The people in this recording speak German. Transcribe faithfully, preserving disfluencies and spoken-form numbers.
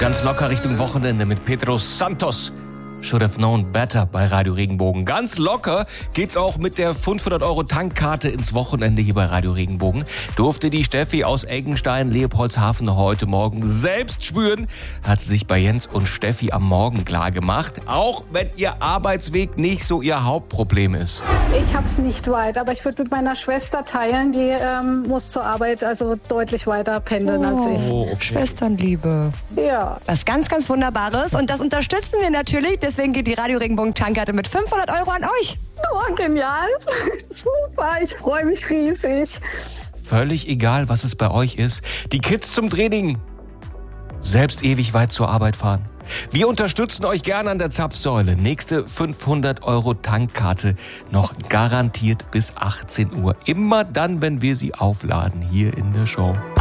Ganz locker Richtung Wochenende mit Pedro Santos. Should have known better bei Radio Regenbogen. Ganz locker geht's auch mit der fünfhundert Euro Tankkarte ins Wochenende hier bei Radio Regenbogen. Durfte die Steffi aus Eggenstein, Leopoldshafen heute Morgen selbst spüren. Hat sie sich bei Jens und Steffi am Morgen klar gemacht. Auch wenn ihr Arbeitsweg nicht so ihr Hauptproblem ist. Ich hab's nicht weit, aber ich würde mit meiner Schwester teilen. Die ähm, muss zur Arbeit also deutlich weiter pendeln oh, als ich. Oh, okay. Schwesternliebe. Ja. Was ganz, ganz Wunderbares. Und das unterstützen wir natürlich. Deswegen geht die Radio Regenbogen Tankkarte mit fünfhundert Euro an euch. Oh, genial. Super, ich freue mich riesig. Völlig egal, was es bei euch ist. Die Kids zum Training. Selbst ewig weit zur Arbeit fahren. Wir unterstützen euch gerne an der Zapfsäule. Nächste fünfhundert Euro Tankkarte noch garantiert bis achtzehn Uhr. Immer dann, wenn wir sie aufladen hier in der Show.